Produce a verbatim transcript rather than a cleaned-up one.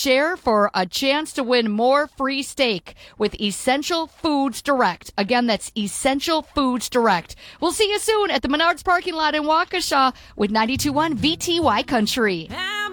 share for a chance to win more free steak with Essential Foods Direct. Again, that's Essential Foods Direct. We'll see you soon at the Menards parking lot in Waukesha with ninety-two point one V T Y Country.